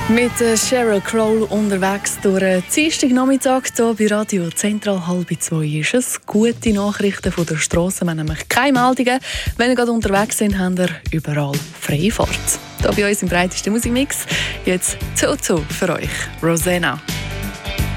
Mit Sheryl Crow unterwegs durch den Dienstagnachmittag hier bei Radio Zentral 1:30 ist es. Gute Nachrichten von der Strasse. Wir haben nämlich keine Meldungen. Wenn ihr gerade unterwegs seid, habt ihr überall freie Fahrt. Hier bei uns im breitesten Musikmix. Jetzt Toto für euch, Rosanna.